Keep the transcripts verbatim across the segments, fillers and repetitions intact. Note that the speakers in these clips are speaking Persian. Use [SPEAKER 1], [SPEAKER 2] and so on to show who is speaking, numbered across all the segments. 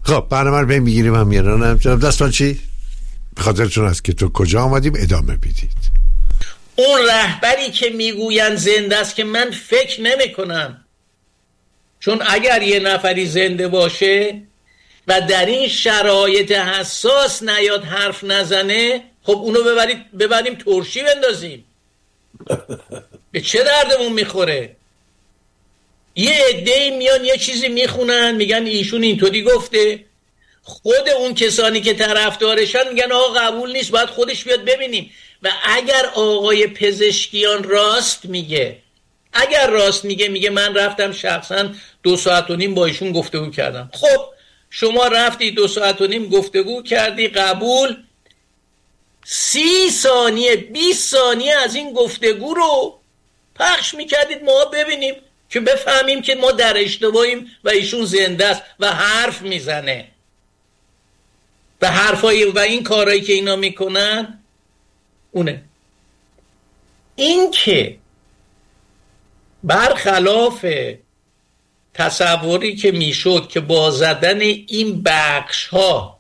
[SPEAKER 1] خب برنامه رو میگیریم هم میرانم. جناب دستان چی؟ به خاطرتون است که تو کجا آمدیم ادامه بدید.
[SPEAKER 2] اون رهبری که میگوین زنده است که من فکر نمی کنم، چون اگر یه نفری زنده باشه و در این شرایط حساس نیاد حرف نزنه، خب اونو ببرید ببریم ترشی بندازیم. به چه دردمون میخوره؟ یه عده‌ای میان یه چیزی میخونن میگن ایشون اینطوری گفته، خود اون کسانی که طرفدارشن میگن آقا قبول نیست، باید خودش بیاد ببینیم. و اگر آقای پزشکیان راست میگه، اگر راست میگه، میگه من رفتم شخصا دو ساعت و نیم با ایشون گفتگو کردم، خب شما رفتی دو ساعت و نیم گفتگو کردی، قبول. سی ثانیه بیست ثانیه از این گفتگو رو پخش میکردید ما ببینیم که بفهمیم که ما در اشتباهیم و ایشون زنده است و حرف میزنه. و حرفای و این کارهایی که اینا میکنن اونه. این که برخلاف تصوری که میشد که با زدن این بخش ها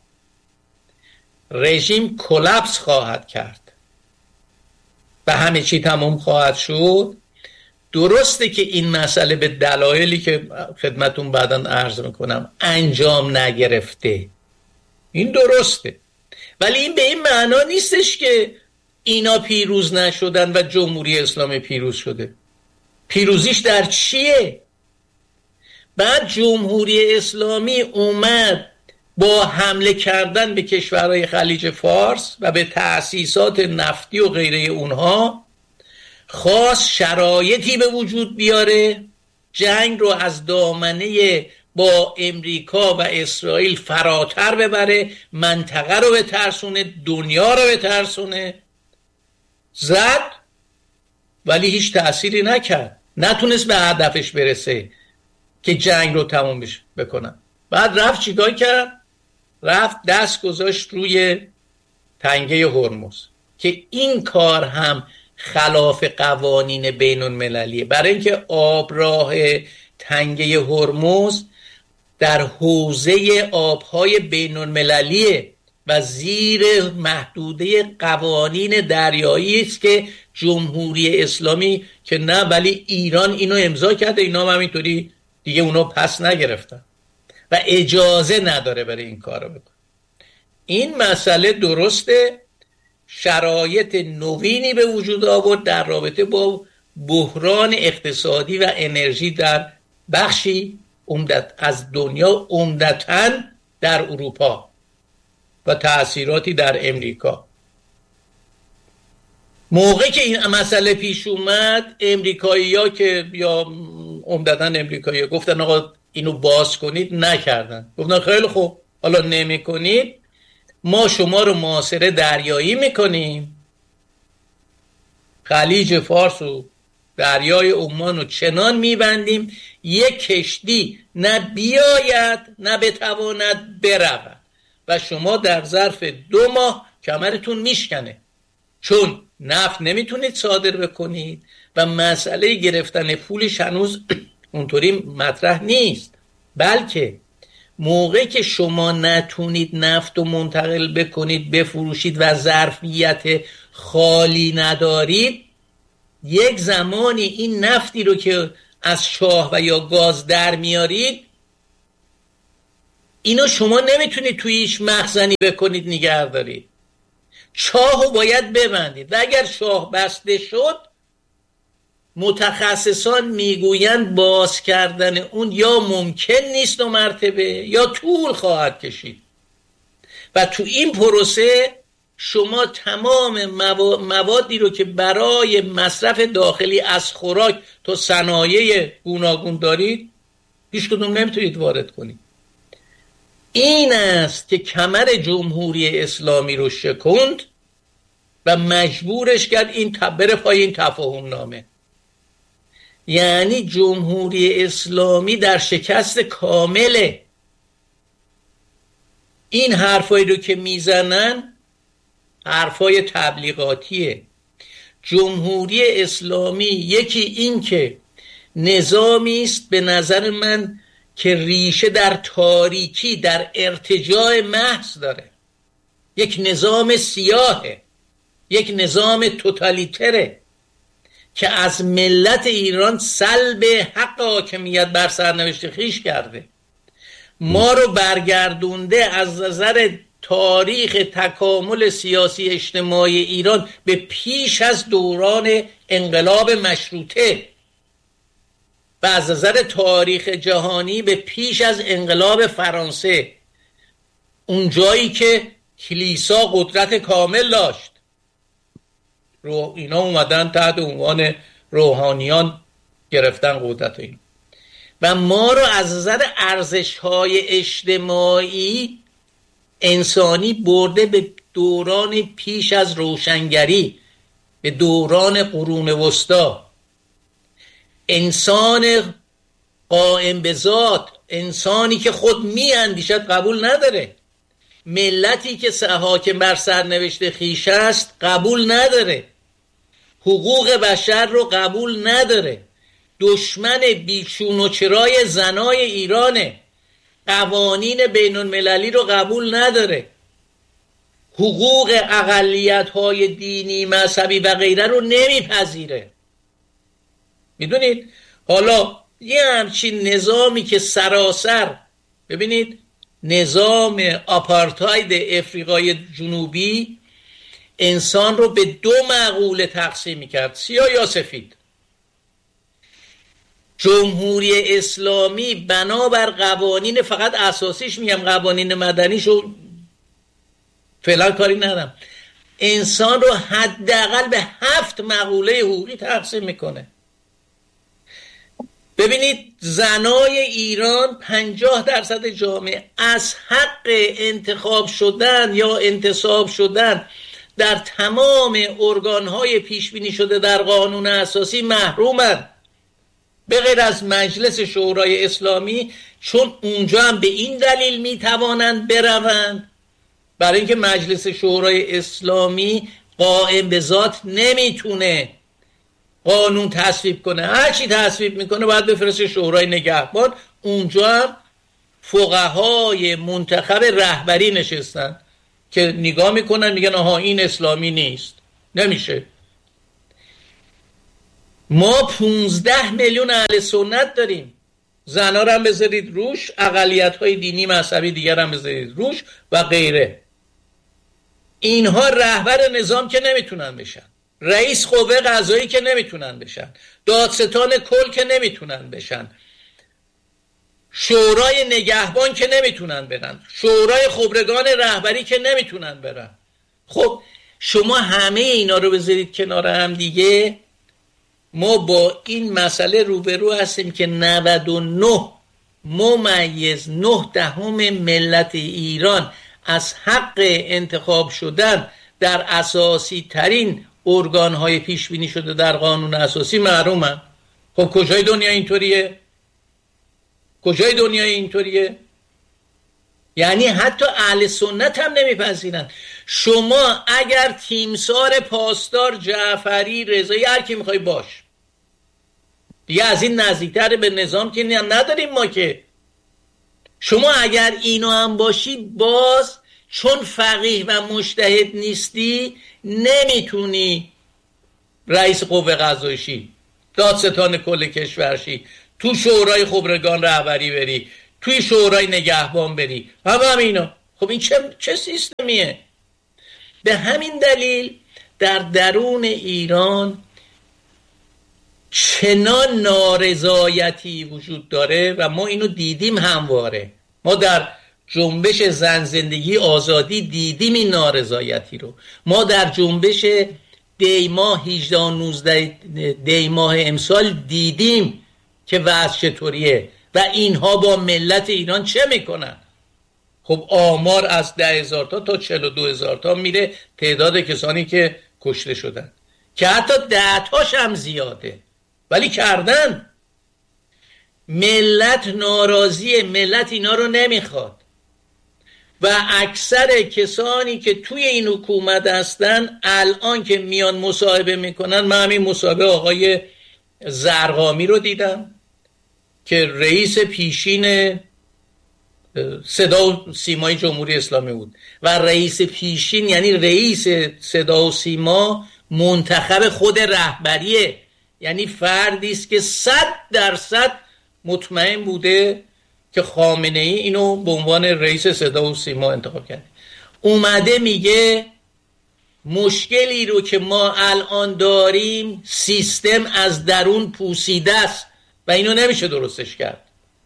[SPEAKER 2] رژیم کلپس خواهد کرد و همه چی تمام خواهد شد، درسته که این مسئله به دلایلی که خدمتون بعداً عرض میکنم انجام نگرفته، این درسته، ولی این به این معنا نیستش که اینا پیروز نشدن و جمهوری اسلامی پیروز شده. پیروزیش در چیه؟ بعد جمهوری اسلامی اومد با حمله کردن به کشورهای خلیج فارس و به تأسیسات نفتی و غیره اونها خواست شرایطی به وجود بیاره جنگ رو از دامنه با امریکا و اسرائیل فراتر ببره، منطقه رو بترسونه، دنیا رو بترسونه. زد ولی هیچ تأثیری نکرد، نتونست به هدفش برسه که جنگ رو تموم بکنن. بعد رفت چیکار کرد؟ رفت دست گذاشت روی تنگه هرمز که این کار هم خلاف قوانین بین المللیه، برای اینکه آبراه تنگه هرمز در حوزه آبهای بین المللیه و زیر محدوده قوانین دریایی است که جمهوری اسلامی که نه ولی ایران اینو امضا کرده، اینا هم همینطوری دیگه اونو پس نگرفتن و اجازه نداره برای این کارو بکن. این مسئله درسته، شرایط نوینی به وجود آورد در رابطه با بحران اقتصادی و انرژی در بخشی عمدت از دنیا، عمدتاً در اروپا و تأثیراتی در امریکا. موقعی که این مسئله پیش اومد، امریکایی‌ها که یا عمدتاً امریکایی‌ها گفتن آقا اینو باز کنید، نکردن. گفتن خیلی خوب، حالا نمی کنید، ما شما رو محاصره دریایی میکنیم، خلیج فارس و دریای عمان رو چنان میبندیم یک کشتی نه بیاید نه بتواند برود و شما در ظرف دو ماه کمرتون میشکنه، چون نفت نمیتونید صادر بکنید و مسئله گرفتن پولش هنوز اونطوری مطرح نیست، بلکه موقعی که شما نتونید نفت رو منتقل بکنید بفروشید و ظرفیت خالی ندارید، یک زمانی این نفتی رو که از چاه و یا گاز در میارید اینو شما نمیتونید توی هیچ مخزنی بکنید نگه دارید، چاه رو باید ببندید و اگر چاه بسته شد متخصصان میگویند باز کردن اون یا ممکن نیست و مرتبه یا طول خواهد کشید و تو این پروسه شما تمام موادی رو که برای مصرف داخلی از خوراک تا صنایع گوناگون دارید هیچ کدوم نمیتونید وارد کنید. این است که کمر جمهوری اسلامی رو شکند و مجبورش کرد این بره پای این تفاهم نامه. یعنی جمهوری اسلامی در شکست کامله. این حرفایی رو که میزنن حرفای تبلیغاتیه. جمهوری اسلامی یکی این که نظامی است به نظر من که ریشه در تاریکی، در ارتجاع محض داره، یک نظام سیاهه، یک نظام توتالیتره که از ملت ایران سلب حق حاکمیت بر سرنوشت خویش کرده، ما رو برگردونده از نظر تاریخ تکامل سیاسی اجتماعی ایران به پیش از دوران انقلاب مشروطه و از نظر تاریخ جهانی به پیش از انقلاب فرانسه، اون جایی که کلیسا قدرت کامل داشت. رو اینا اومدن تحت عنوان روحانیان گرفتن قدرت این و ما رو از نظر ارزش‌های اجتماعی انسانی برده به دوران پیش از روشنگری، به دوران قرون وسطا. انسان قائم به ذات، انسانی که خود می اندیشد قبول نداره. ملتی که حاکم بر سرنوشت خویش است قبول نداره. حقوق بشر رو قبول نداره. دشمن بیچون و چرای زنای ایرانه. قوانین بین المللی رو قبول نداره. حقوق اقلیت‌های دینی، مذهبی و غیره رو نمیپذیره. میدونید حالا یه همچین نظامی که سراسر، ببینید نظام آپارتاید افریقای جنوبی انسان رو به دو مقوله تقسیم میکرد، سیاه یا سفید. جمهوری اسلامی بنابر قوانین، فقط اساسیش میگم، قوانین مدنیشو فعلا کاری ندارم، انسان رو حداقل به هفت مقوله حقوقی تقسیم میکنه. ببینید زنای ایران پنجاه درصد جامعه از حق انتخاب شدن یا انتصاب شدن در تمام ارگانهای پیشبینی شده در قانون اساسی محرومند، به غیر از مجلس شورای اسلامی، چون اونجا هم به این دلیل میتوانند بروند برای اینکه مجلس شورای اسلامی قائم به ذات نمیتونه قانون تصویب کنه، هر چی تصویب میکنه باید بفرسته شورای نگهبان. اونجا هم فقهای منتخب رهبری نشستن که نگاه میکنن میگن آها این اسلامی نیست، نمیشه. ما پونزده میلیون اهل سنت داریم، زنا رو هم بذارید روش، اقلیت های دینی مذهبی دیگر هم بذارید روش و غیره. اینها رهبر نظام که نمیتونن بشن، رئیس قوه قضایی که نمیتونن بشن، دادستان کل که نمیتونن بشن، شورای نگهبان که نمیتونن برن، شورای خبرگان رهبری که نمیتونن برن. خب شما همه اینا رو بذارید کنار هم دیگه، ما با این مسئله روبرو هستیم که نود و نه ممیز نه دهم ملت ایران از حق انتخاب شدن در اساسی ترین ارگان‌های پیش بینی شده در قانون اساسی محرومن. خب کجای دنیا اینطوریه؟ کجای دنیا اینطوریه؟ یعنی حتی اهل سنت هم نمیپذیرن. شما اگر تیمسار، پاسدار، جعفری، رضایی، هر کی میخوای باش، دیگه از این نزدیکتر به نظام که نداریم ما که. شما اگر اینو هم باشی، باز چون فقیه و مجتهد نیستی نمیتونی رئیس قوه قضایی شی، دادستان کل کشور شی، تو شورای خبرگان رهبری بری، توی شورای نگهبان بری، همه هم اینا. خب این چه, چه سیستمیه؟ به همین دلیل در درون ایران چنان نارضایتی وجود داره و ما اینو دیدیم همواره. ما در جنبش زن زندگی آزادی دیدیم این نارضایتی رو. ما در جنبش دی ماه هجده و نوزده دی ماه امسال دیدیم که وضع چطوریه و اینها با ملت ایران چه میکنن. خب آمار از ده هزار تا تا چهل و دو هزار تا میره تعداد کسانی که کشته شدن، که حتی ده تاش هم زیاده، ولی کردن. ملت ناراضیه، ملت اینا رو نمیخواد و اکثر کسانی که توی این حکومت هستن الان که میان مصاحبه میکنن، من همین مصاحبه آقای زرقامی رو دیدم که رئیس پیشین صدا و سیمای جمهوری اسلامی بود و رئیس پیشین یعنی رئیس صدا و سیما منتخب خود رهبریه، یعنی فردی است که صد درصد مطمئن بوده که خامنه ای اینو به عنوان رئیس صدا و سیما انتخاب کرده. اومده میگه مشکلی رو که ما الان داریم سیستم از درون پوسیده است و اینو نمیشه درستش کرد.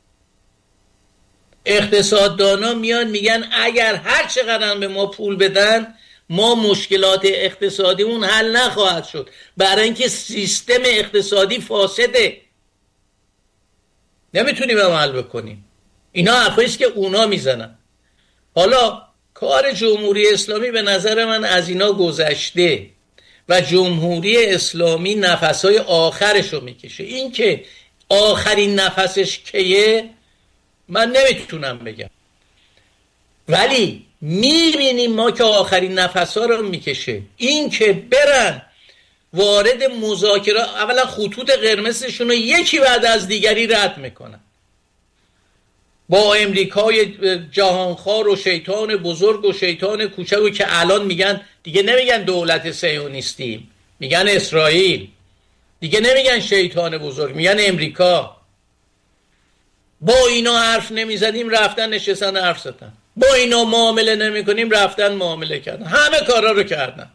[SPEAKER 2] اقتصاددانا میان میگن اگر هر چقدر به ما پول بدن ما مشکلات اقتصادیمون حل نخواهد شد، برای اینکه سیستم اقتصادی فاسده، نمیتونیم حل بکنیم. اینا حرفاییست که اونا میزنن. حالا کار جمهوری اسلامی به نظر من از اینا گذشته و جمهوری اسلامی نفسهای آخرش رو میکشه. این که آخرین نفسش کیه من نمیتونم بگم، ولی میبینیم ما که آخرین نفسها رو میکشه. این که برن وارد مذاکره، اولا خطوط قرمزشون رو یکی بعد از دیگری رد میکنن با امریکای جهانخوار و شیطان بزرگ و شیطان کوچک که الان میگن دیگه نمیگن دولت صهیونیستی، میگن اسرائیل، دیگه نمیگن شیطان بزرگ، میگن امریکا. با اینا حرف نمیزدیم رفتن نشستن حرف زدن، با اینا معامله نمی کنیم رفتن معامله کردن، همه کارا رو کردن.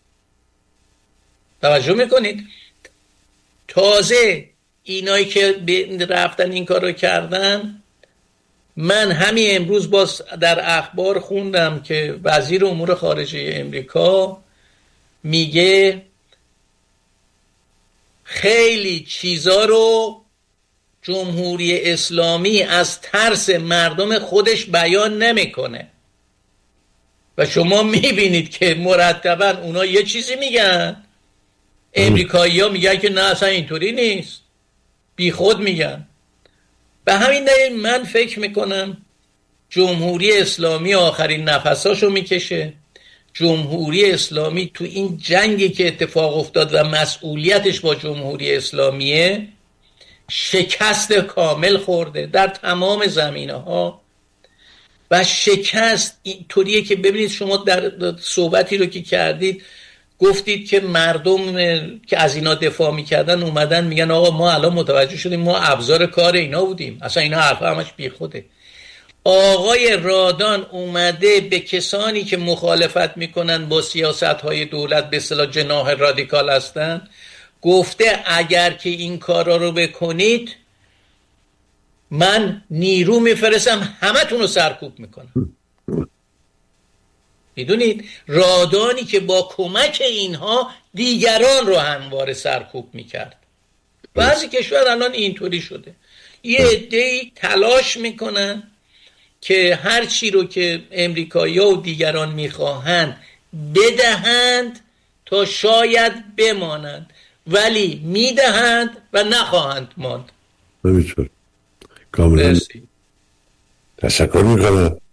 [SPEAKER 2] توجه میکنید؟ تازه اینایی که رفتن این کار رو کردن، من همین امروز باز در اخبار خوندم که وزیر امور خارجه امریکا میگه خیلی چیزا رو جمهوری اسلامی از ترس مردم خودش بیان نمیکنه و شما میبینید که مرتبا اونا یه چیزی میگن، امریکایی ها میگن که نه اصلا اینطوری نیست، بی خود میگن. به همین دلیل من فکر میکنم جمهوری اسلامی آخرین نفساشو میکشه. جمهوری اسلامی تو این جنگی که اتفاق افتاد و مسئولیتش با جمهوری اسلامیه شکست کامل خورده در تمام زمینه ها و شکست اینطوریه که ببینید شما در صحبتی رو که کردید گفتید که مردم که از اینا دفاع میکردن اومدن میگن آقا ما الان متوجه شدیم ما ابزار کار اینا بودیم، اصلا اینا حرفا همش بی خوده. آقای رادان اومده به کسانی که مخالفت میکنن با سیاست های دولت به اصطلاح جناح رادیکال هستن گفته اگر که این کارا رو بکنید من نیرو میفرستم همه تون رو سرکوب میکنم. میدونید رادانی که با کمک اینها دیگران رو همواره سرکوب میکرد. بعضی کشور الان اینطوری شده، یه عده‌ای تلاش میکنن که هر چی رو که امریکایی‌ها و دیگران میخواهند بدهند تا شاید بمانند، ولی میدهند و نخواهند ماند.
[SPEAKER 1] نمیتونه. کاملا تشکر میکنم.